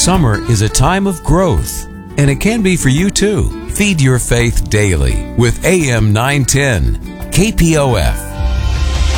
Summer is a time of growth, and it can be for you too. Feed your faith daily with AM 910, KPOF.